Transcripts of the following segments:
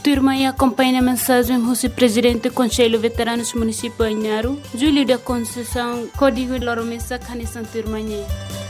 turma e acompanha a mensagem do presidente do Conselho Veteranos Município Ainaro, Júlio da Conceição, Código Loromessa, Canissan Turmanhê.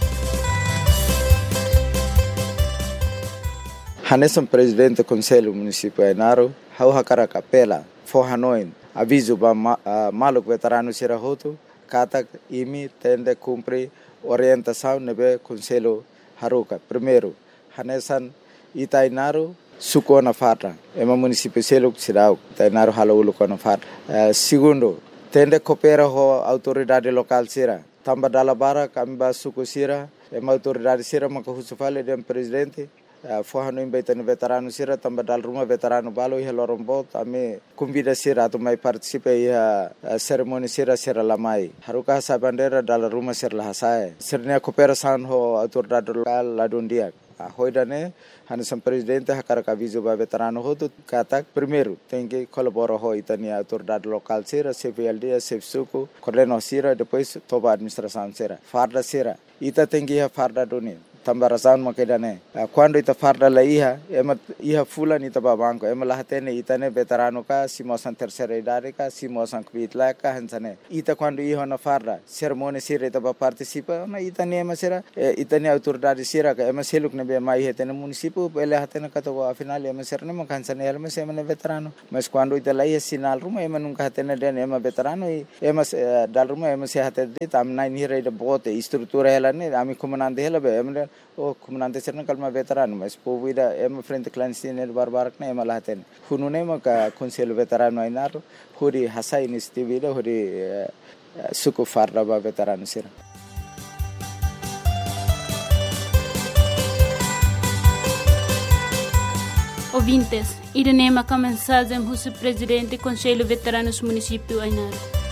Hanesan presidente do Conselho Município Ainaro, hau hakara kapela, forhanoin, aviso ba maluk veterano sirahoto, kata imi tende cumpre orientação nebe Conselho Haruka. Primeiro, Hanesan Itainaro, suko na farta, ema município seluk sirau, Itainaro halaulu ko na farta. Segundo, tende coopera ho autoridade local sira, tamba dalabara kami ba suko sira, ema autoridade sira makahusufale dem presidente, forrano embaitano veterano sira tamba dal rumah veterano balo iha lorombo ame convida sira atau mai participe iha cerimoni sira lamai haruka sa bandera dal rumah sira lahasai sirnya cooperação ho autoridade local ladundia hoidane Hanesan presidente hakara aviso ba veterano ho tu katak primeiro tem que colaborar ho itania autoridade local sira CVLD CFSUCO coordeno sira depois toba administração sira farda sira ita tem que iha farda doni tambarasan makedane quando ita farda la iha fulan ita babanko ema lahatene itane veterano ka simosan terceira idade ka simosan kvitla ka hansane ita quando iha na farda cerimônia sira ita ba participa na itane ema sira itane autoridade sira ka ema seluk ne be mai hetene município ele hatene ka to afinal ema sira ne makansane ema sema ne veterano mas quando ita la iha sinal ruma ema nunca hatene den ema veterano ema dal ruma ema se hatene tam nai ni reida bote estrutura ela ne ami comandante ela be ema o comandante serna kalma veterano mas povida ema frente clandestino barbarak na ema lahaten hunune maka Conselho Veterano Ainaro huri hasa iniciativa huri suku farda ba veterano sira. Ouvintes, irene maka mensagem do presidente do Conselho Veteranos Município Ainaro.